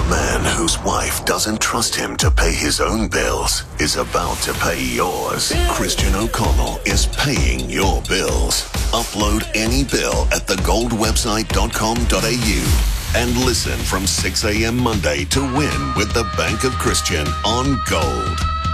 man whose wife doesn't trust him to pay his own bills is about to pay yours. Christian O'Connell is paying your bills. Upload any bill at thegoldwebsite.com.au and listen from 6 a.m. Monday to win with the Bank of Christian on Gold.